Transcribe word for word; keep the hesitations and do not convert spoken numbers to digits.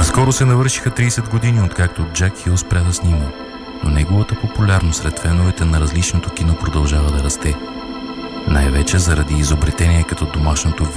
Наскоро се навършиха трийсет години, откакто Джак Хил спря да снима, но неговата популярност сред феновете на различното кино продължава да расте. Най-вече заради изобретения като домашното